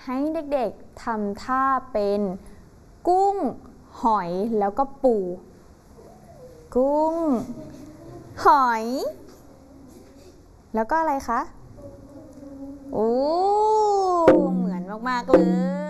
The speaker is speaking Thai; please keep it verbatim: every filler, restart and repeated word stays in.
ให้เด็กๆทำท่าเป็นกุ้งหอยแล้วก็ปูกุ้งหอยแล้วก็อะไรคะโอ้เหมือนมากๆเลย